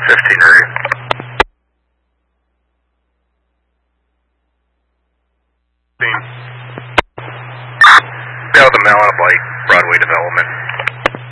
15 ready. Yeah, with the Malin Lake Broadway development.